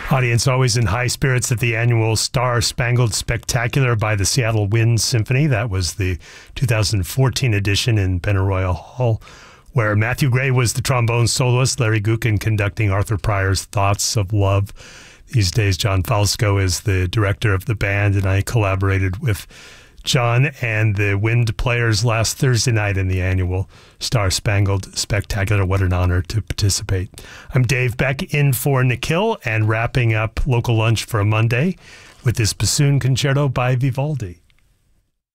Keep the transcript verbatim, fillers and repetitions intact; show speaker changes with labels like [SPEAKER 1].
[SPEAKER 1] Audience always in high spirits at the annual Star Spangled Spectacular by the Seattle Wind Symphony. That was the two thousand fourteen edition in Benaroya Hall, where Matthew Gray was the trombone soloist, Larry Gukin conducting Arthur Pryor's Thoughts of Love. These days, John Falsco is the director of the band, and I collaborated with John and the Wind players last Thursday night in the annual Star Spangled Spectacular. What an honor to participate. I'm Dave Beck in for Nikhil and wrapping up Local Lunch for a Monday with this bassoon concerto by Vivaldi.